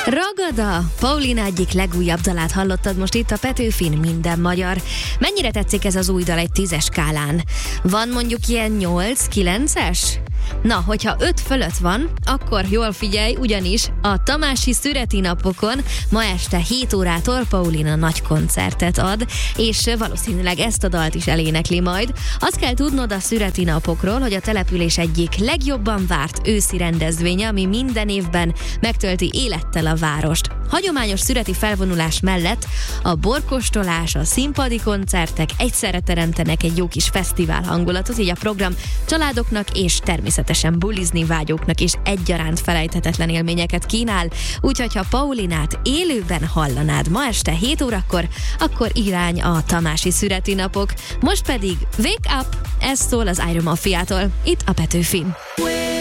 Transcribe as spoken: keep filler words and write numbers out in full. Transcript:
Ragada! Paulina egyik legújabb dalát hallottad most itt a Petőfin Minden Magyar. Mennyire tetszik ez az új dal egy tízes skálán? Van mondjuk ilyen nyolc-kilences? Na, hogyha öt fölött van, akkor jól figyelj, ugyanis a Tamási szüreti napokon ma este hét órától Paulina nagy koncertet ad, és valószínűleg ezt a dalt is elénekli majd. Azt kell tudnod a szüreti napokról, hogy a település egyik legjobban várt őszi rendezvénye, ami minden évben megtölti élettel a várost. Hagyományos szüreti felvonulás mellett a borkóstolás, a színpadi koncertek egyszerre teremtenek egy jó kis fesztivál hangulatot, így a program családoknak és természetesen bulizni vágyóknak is egyaránt felejthetetlen élményeket kínál, úgyhogy ha Paulinát élőben hallanád ma este hét órakor, akkor irány a Tamási szüreti napok. Most pedig Wake Up, ez szól az Iron Mafiától, itt a Petőfin.